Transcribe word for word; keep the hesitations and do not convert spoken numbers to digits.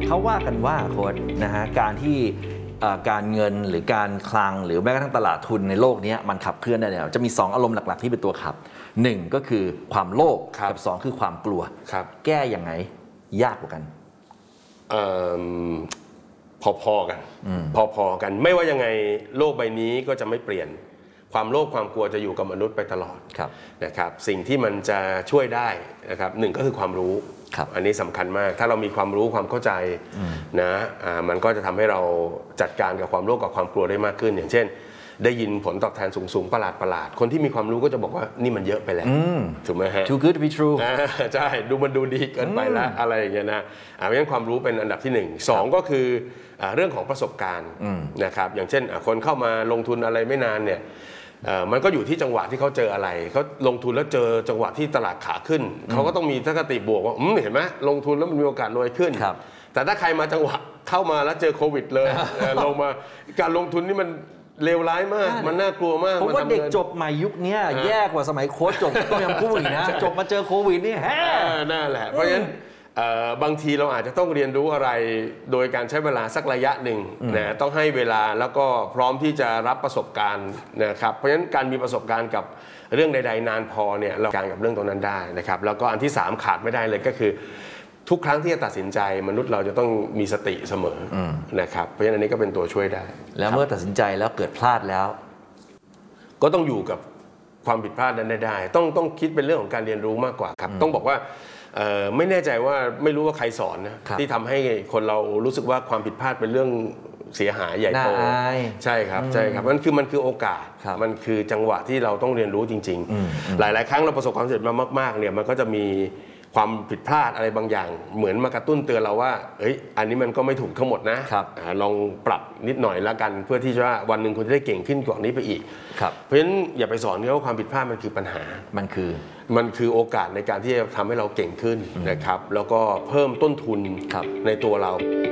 เขาว่ากันว่าโค้ชนะฮะการที่การเงินหรือการคลังหรือแม้กระทั่งตลาดทุนในโลกนี้มันขับเคลื่อนได้เนี่ยจะมีสองอารมณ์หลักๆที่เป็นตัวขับหนึ่งก็คือความโลภกับสองคือความกลัวแก้ยังไงยากกว่ากันพอๆกันพอๆกันไม่ว่ายังไงโลกใบนี้ก็จะไม่เปลี่ยนความโลภความกลัวจะอยู่กับมนุษย์ไปตลอดนะครับสิ่งที่มันจะช่วยได้นะครับหนึ่งก็คือความรู้อันนี้สำคัญมากถ้าเรามีความรู้ความเข้าใจนะมันก็จะทำให้เราจัดการกับความโลภกับความกลัวได้มากขึ้นอย่างเช่นได้ยินผลตอบแทนสูงๆประหลาดประหลาดคนที่มีความรู้ก็จะบอกว่านี่มันเยอะไปแล้วถูกไหมฮะ too good to be true ใช่ดูมันดูดีเกินไปแล้วอะไรอย่างเงี้ยนะเพราะฉะนั้นความรู้เป็นอันดับที่หนึ่งสองก็คือเรื่องของประสบการณ์นะครับอย่างเช่นคนเข้ามาลงทุนอะไรไม่นานเนี่ยมันก็อยู่ที่จังหวะที่เขาเจออะไรเขาลงทุนแล้วเจอจังหวะที่ตลาดขาขึ้นเขาก็ต้องมีทัศนคติบวกว่าเห็นไหมลงทุนแล้วมันมีโอกาสรวยขึ้นแต่ถ้าใครมาจังหวะเข้ามาแล้วเจอโควิดเลยลงมาการลงทุนนี่มันเลวร้ายมากมันน่ากลัวมากผมว่าเด็กจบใหม่ยุคนี้แย่กว่าสมัยโค้ชจบต้มยำกุ้งอีกนะจบมาเจอโควิดนี่แฮ่นั่นแหละเพราะฉะนั้นบางทีเราอาจจะต้องเรียนรู้อะไรโดยการใช้เวลาสักระยะหนึ่งนะต้องให้เวลาแล้วก็พร้อมที่จะรับประสบการณ์นะครับเพราะฉะนั้นการมีประสบการณ์กับเรื่องใดๆนานพอเนี่ยเราการกับเรื่องตรงนั้นได้นะครับแล้วก็อันที่สามขาดไม่ได้เลยก็คือทุกครั้งที่จะตัดสินใจมนุษย์เราจะต้องมีสติเสมอนะครับเพราะฉะนั้นอันนี้ก็เป็นตัวช่วยได้แล้วเมื่อตัดสินใจแล้วเกิดพลาดแล้วก็ต้องอยู่กับความผิดพลาดนั้นได้ต้องต้องคิดเป็นเรื่องของการเรียนรู้มากกว่าครับต้องบอกว่าไม่แน่ใจว่าไม่รู้ว่าใครสอนนะที่ทำให้คนเรารู้สึกว่าความผิดพลาดเป็นเรื่องเสียหายใหญ่โตใช่ครับใช่ครับมันคือมันคือโอกาสมันคือจังหวะที่เราต้องเรียนรู้จริงๆหลายๆครั้งเราประสบความสำเร็จมามากๆเนี่ยมันก็จะมีความผิดพลาดอะไรบางอย่างเหมือนมากระตุ้นเตือนเราว่าเอ้ยอันนี้มันก็ไม่ถูกทั้งหมดนะลองปรับนิดหน่อยละกันเพื่อที่จะวันหนึ่งคุณจะได้เก่งขึ้นกว่านี้ไปอีกเพราะฉะนั้นอย่าไปสอนเขาว่าความผิดพลาดมันคือปัญหามันคือมันคือโอกาสในการที่จะทำให้เราเก่งขึ้นนะครับแล้วก็เพิ่มต้นทุนในตัวเรา